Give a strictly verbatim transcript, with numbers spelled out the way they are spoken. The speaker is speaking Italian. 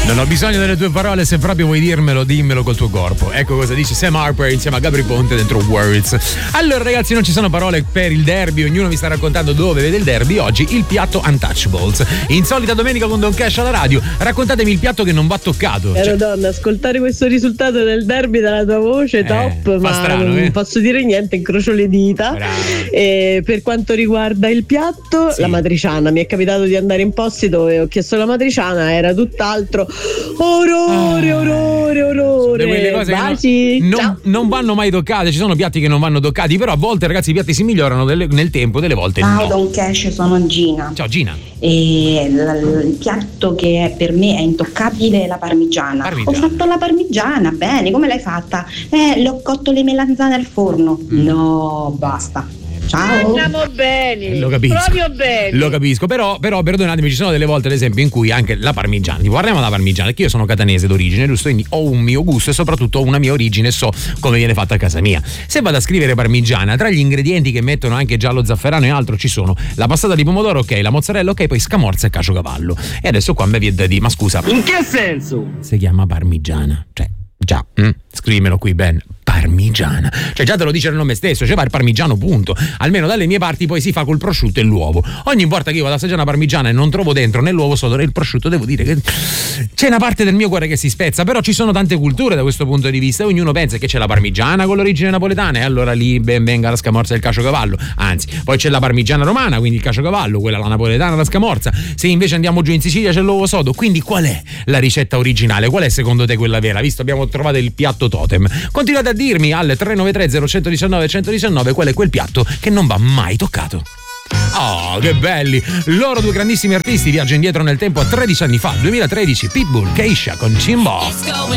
Non ho bisogno delle tue parole, se proprio vuoi dirmelo, dimmelo col tuo corpo. Ecco cosa dice Sam Harper insieme a Gabry Ponte dentro Words. Allora ragazzi, non ci sono parole per il derby, ognuno vi sta raccontando dove vede il derby. Oggi il piatto Untouchables. Insolita domenica con Don Cash alla radio. Raccontatemi il piatto che non va toccato. Ero cioè... donna, ascoltare questo risultato del derby dalla tua voce, top, eh, ma strano, non eh? posso dire niente, incrocio le dita. E per quanto riguarda il piatto, sì. La matriciana. Mi è capitato di andare in posti dove ho chiesto la matriciana, era tutt'altro orrore, ah, orrore, orrore. Quelle cose Baci, non, non, non vanno mai toccate. Ci sono piatti che non vanno toccati, però a volte ragazzi i piatti si migliorano delle, nel tempo, delle volte Ciao, no. Don Cash, sono Gina. Ciao Gina. E l- il piatto che per me è intoccabile è la parmigiana. parmigiana. Ho fatto la parmigiana, bene, come l'hai fatta? Eh, le ho cotto le melanzane al forno. Mm. No, basta. Ciao. Andiamo bene. Lo capisco. Proprio bene. Lo capisco, però, però perdonatemi, ci sono delle volte ad esempio in cui anche la parmigiana, tipo parliamo della parmigiana, che io sono catanese d'origine, giusto? Quindi ho un mio gusto e soprattutto ho una mia origine, so come viene fatta a casa mia. Se vado a scrivere parmigiana, tra gli ingredienti che mettono anche giallo, zafferano e altro ci sono la passata di pomodoro, ok, la mozzarella, ok, poi scamorza e caciocavallo. E adesso qua mi viene da dire, ma scusa, in che senso? Si chiama parmigiana, cioè già, mm, scrivimelo qui ben. Parmigiana, cioè già te lo dice il nome stesso, cioè va il parmigiano, punto. Almeno dalle mie parti poi si fa col prosciutto e l'uovo. Ogni volta che io vado ad assaggiare una parmigiana e non trovo dentro nell'uovo sodo il prosciutto, devo dire che c'è una parte del mio cuore che si spezza. Però ci sono tante culture da questo punto di vista, ognuno pensa che c'è la parmigiana con l'origine napoletana e allora lì ben venga la scamorza e il caciocavallo. Anzi, poi c'è la parmigiana romana, quindi il caciocavallo, quella la napoletana, la scamorza. Se invece andiamo giù in Sicilia c'è l'uovo sodo. Quindi qual è la ricetta originale? Qual è secondo te quella vera? Visto abbiamo trovato il piatto totem. Continuate a dirmi al tre nove tre zero uno uno nove uno uno nove qual è quel piatto che non va mai toccato. Oh, che belli! Loro due grandissimi artisti viaggiano indietro nel tempo a tredici anni fa, duemilatredici, Pitbull, Keisha con Chimbo.